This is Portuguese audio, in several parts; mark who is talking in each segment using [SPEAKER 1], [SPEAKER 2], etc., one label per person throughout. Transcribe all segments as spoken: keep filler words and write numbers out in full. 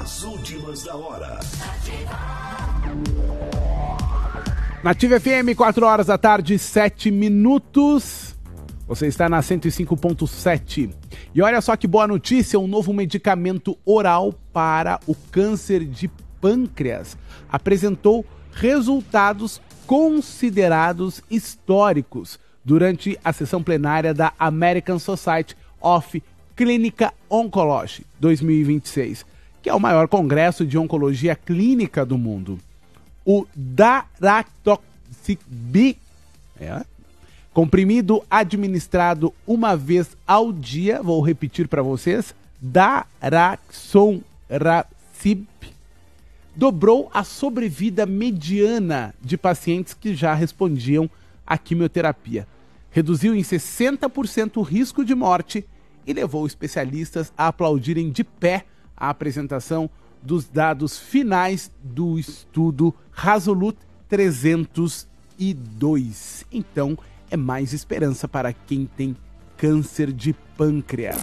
[SPEAKER 1] As últimas da hora.
[SPEAKER 2] Nativa F M, quatro horas da tarde, sete minutos. Você está na cento e cinco ponto sete. E olha só que boa notícia, um novo medicamento oral para o câncer de pâncreas apresentou resultados considerados históricos durante a sessão plenária da American Society of Clinical Oncology dois mil e vinte e seis, que é o maior congresso de oncologia clínica do mundo. O Daraxonrasib, é, comprimido administrado uma vez ao dia, vou repetir para vocês, Daraxonrasib, dobrou a sobrevida mediana de pacientes que já respondiam à quimioterapia. Reduziu em sessenta por cento o risco de morte e levou especialistas a aplaudirem de pé a apresentação dos dados finais do estudo Resolute trezentos e dois. Então, é mais esperança para quem tem câncer de pâncreas.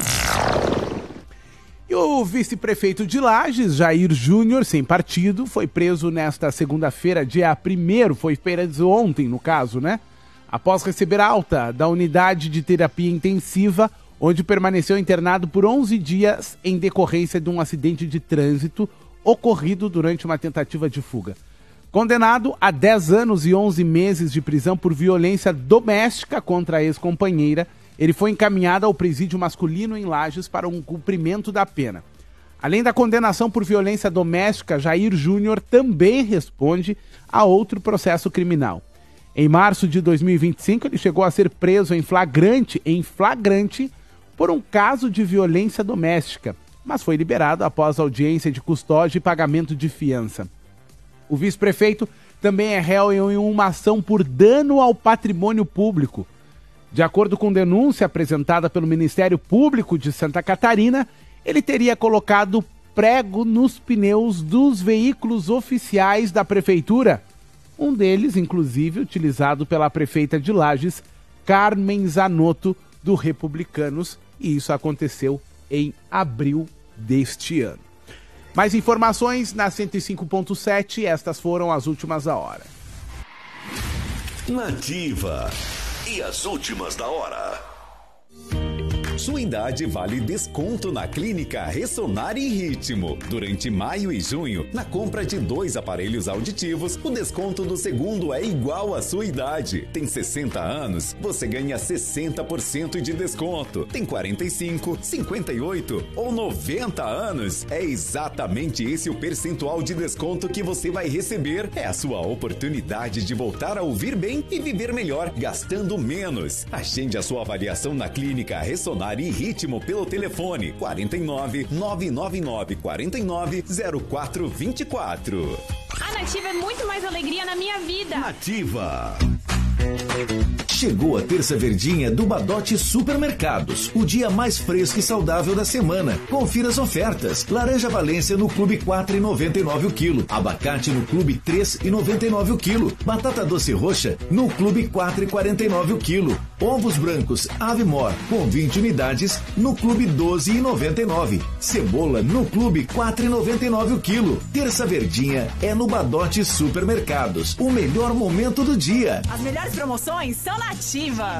[SPEAKER 2] E o vice-prefeito de Lages, Jair Júnior, sem partido, foi preso nesta segunda-feira, dia primeiro, foi preso ontem, no caso, né? Após receber alta da unidade de terapia intensiva, onde permaneceu internado por onze dias em decorrência de um acidente de trânsito ocorrido durante uma tentativa de fuga. Condenado a dez anos e onze meses de prisão por violência doméstica contra a ex-companheira, ele foi encaminhado ao presídio masculino em Lages para um cumprimento da pena. Além da condenação por violência doméstica, Jair Júnior também responde a outro processo criminal. Em março de dois mil e vinte e cinco, ele chegou a ser preso em flagrante, em flagrante por um caso de violência doméstica, mas foi liberado após audiência de custódia e pagamento de fiança. O vice-prefeito também é réu em uma ação por dano ao patrimônio público. De acordo com denúncia apresentada pelo Ministério Público de Santa Catarina, ele teria colocado prego nos pneus dos veículos oficiais da prefeitura. Um deles, inclusive, utilizado pela prefeita de Lages, Carmen Zanotto, do Republicanos, e isso aconteceu em abril deste ano. Mais informações na cento e cinco ponto sete, estas foram as últimas da hora.
[SPEAKER 1] Nativa. E as últimas da hora.
[SPEAKER 3] Sua idade vale desconto na Clínica Ressonar em Ritmo. Durante maio e junho, na compra de dois aparelhos auditivos, o desconto do segundo é igual à sua idade. Tem sessenta anos? Você ganha sessenta por cento de desconto. Tem quarenta e cinco, cinquenta e oito ou noventa anos? É exatamente esse o percentual de desconto que você vai receber. É a sua oportunidade de voltar a ouvir bem e viver melhor, gastando menos. Agende a sua avaliação na Clínica Ressonar em Ritmo pelo telefone quarenta e nove, nove nove nove, quarenta e nove, zero quatro vinte e quatro.
[SPEAKER 4] A Nativa é muito mais alegria na minha vida.
[SPEAKER 1] Nativa.
[SPEAKER 5] Chegou a terça verdinha do Badote Supermercados, o dia mais fresco e saudável da semana. Confira as ofertas. Laranja Valência no Clube quatro reais e noventa e nove centavos o quilo. Abacate no Clube três reais e noventa e nove centavos o quilo. Batata doce roxa no Clube quatro reais e quarenta e nove centavos o quilo. Ovos brancos Avemor com vinte unidades no Clube doze reais e noventa e nove centavos. Cebola no Clube quatro reais e noventa e nove centavos o quilo. Terça verdinha é no Badote Supermercados. O melhor momento do dia.
[SPEAKER 4] As melhores promoções são na Nativa.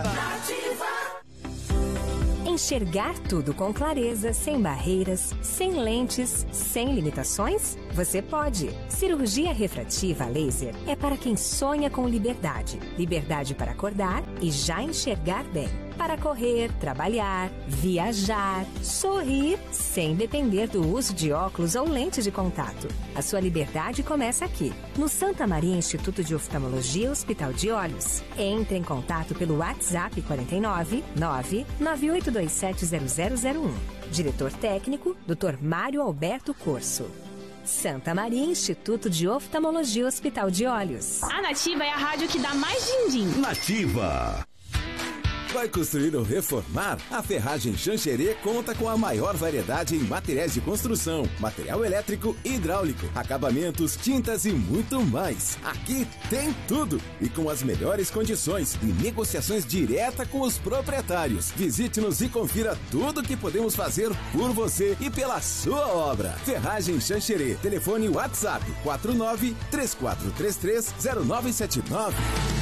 [SPEAKER 6] Enxergar tudo com clareza, sem barreiras, sem lentes, sem limitações? Você pode. Cirurgia refrativa laser é para quem sonha com liberdade. Liberdade para acordar e já enxergar bem. Para correr, trabalhar, viajar, sorrir, sem depender do uso de óculos ou lentes de contato. A sua liberdade começa aqui, no Santa Maria Instituto de Oftalmologia Hospital de Olhos. Entre em contato pelo WhatsApp quarenta e nove, nove nove oito dois sete zero zero zero um. Diretor técnico, doutor Mário Alberto Corso. Santa Maria Instituto de Oftalmologia Hospital de Olhos.
[SPEAKER 4] A Nativa é a rádio que dá mais din-din.
[SPEAKER 1] Nativa.
[SPEAKER 7] Vai construir ou reformar? A Ferragem Xanxerê conta com a maior variedade em materiais de construção, material elétrico e hidráulico, acabamentos, tintas e muito mais. Aqui tem tudo e com as melhores condições e negociações direta com os proprietários. Visite-nos e confira tudo que podemos fazer por você e pela sua obra. Ferragem Xanxerê. Telefone WhatsApp quatro nove três quatro três três zero nove sete nove.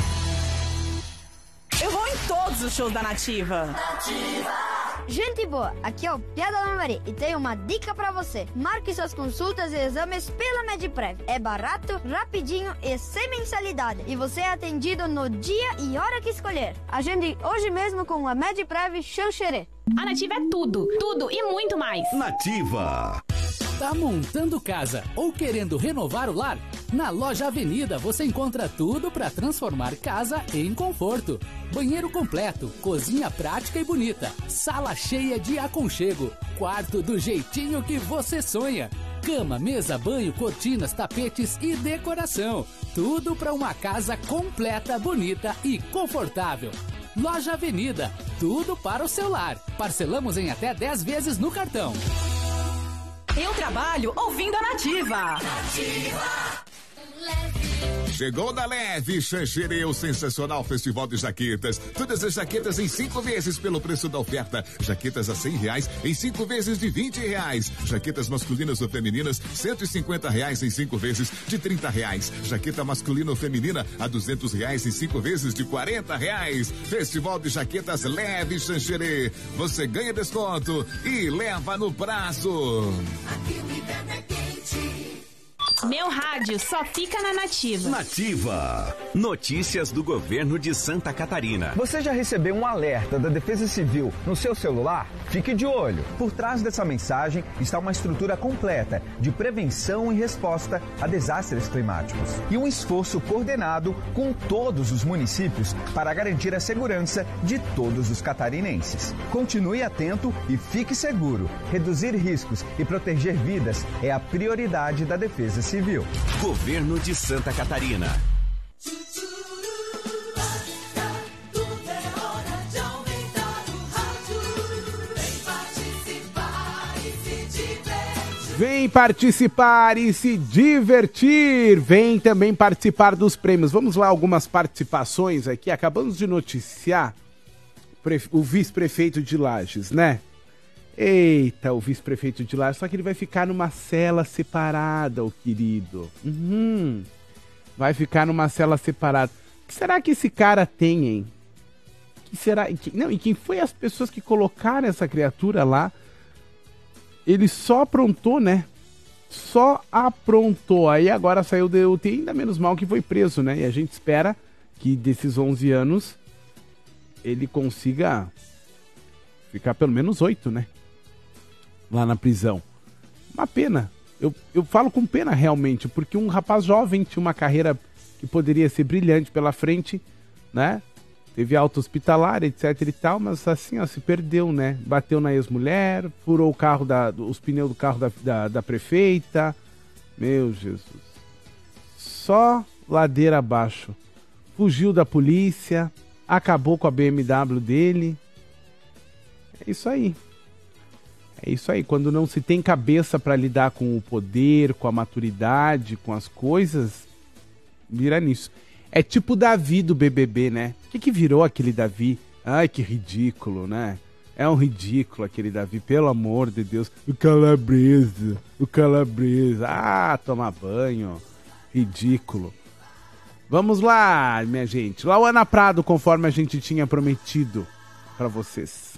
[SPEAKER 4] Eu vou em todos os shows da Nativa.
[SPEAKER 8] Nativa! Gente boa, aqui é o Piada da Mari e tenho uma dica pra você. Marque suas consultas e exames pela Mediprev. É barato, rapidinho e sem mensalidade. E você é atendido no dia e hora que escolher. Agende hoje mesmo com a Mediprev Xanxerê.
[SPEAKER 4] A Nativa é tudo, tudo e muito mais.
[SPEAKER 1] Nativa.
[SPEAKER 9] Tá montando casa ou querendo renovar o lar? Na Loja Avenida você encontra tudo para transformar casa em conforto. Banheiro completo, cozinha prática e bonita, sala cheia de aconchego, quarto do jeitinho que você sonha. Cama, mesa, banho, cortinas, tapetes e decoração. Tudo para uma casa completa, bonita e confortável. Loja Avenida, tudo para o seu lar. Parcelamos em até dez vezes no cartão.
[SPEAKER 4] Eu trabalho ouvindo a Nativa.
[SPEAKER 1] Nativa. Chegou na Leve Xanxerê, o sensacional festival de jaquetas. Todas as jaquetas em cinco vezes pelo preço da oferta. Jaquetas a cem reais em cinco vezes de vinte reais. Jaquetas masculinas ou femininas, cento e cinquenta reais em cinco vezes de trinta reais. Jaqueta masculina ou feminina a duzentos reais em cinco vezes de quarenta reais. Festival de jaquetas Leve Xanxerê. Você ganha desconto e leva no prazo.
[SPEAKER 4] Aqui o inverno é quente. Meu rádio só fica na Nativa.
[SPEAKER 1] Nativa. Notícias do governo de Santa Catarina.
[SPEAKER 10] Você já recebeu um alerta da Defesa Civil no seu celular? Fique de olho. Por trás dessa mensagem está uma estrutura completa de prevenção e resposta a desastres climáticos. E um esforço coordenado com todos os municípios para garantir a segurança de todos os catarinenses. Continue atento e fique seguro. Reduzir riscos e proteger vidas é a prioridade da Defesa Civil. Civil.
[SPEAKER 1] Governo de Santa Catarina.
[SPEAKER 2] Vem participar e se divertir. Vem também participar dos prêmios. Vamos lá, algumas participações aqui. Acabamos de noticiar o vice-prefeito de Lages, né? Eita, o vice-prefeito de Lages, só que ele vai ficar numa cela separada, o querido. Uhum. Vai ficar numa cela separada. O que será que esse cara tem, hein? Que será? Que, não, e quem foi as pessoas que colocaram essa criatura lá? Ele só aprontou, né? Só aprontou. Aí agora saiu da U T I, ainda menos mal que foi preso, né? E a gente espera que desses onze anos ele consiga ficar pelo menos oito, né? Lá na prisão. Uma pena. Eu, eu falo com pena realmente, porque um rapaz jovem tinha uma carreira que poderia ser brilhante pela frente, né? Teve alta hospitalar, etc e tal, mas assim, ó, se perdeu, né? Bateu na ex-mulher, furou o carro da, os pneus do carro da, da, da prefeita. Meu Jesus. Só ladeira abaixo. Fugiu da polícia, acabou com a B M W dele. É isso aí. É isso aí. Quando não se tem cabeça para lidar com o poder, com a maturidade, com as coisas, vira nisso. É tipo o Davi do B B B, né? O que, que virou aquele Davi? Ai, que ridículo, né? É um ridículo aquele Davi, pelo amor de Deus. O Calabresa, o Calabresa. Ah, tomar banho. Ridículo. Vamos lá, minha gente. Lauana Prado, conforme a gente tinha prometido para vocês.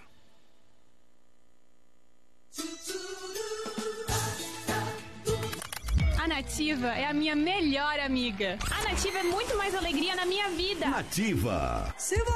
[SPEAKER 4] A Nativa é a minha melhor amiga. A Nativa é muito mais alegria na minha vida.
[SPEAKER 1] Nativa.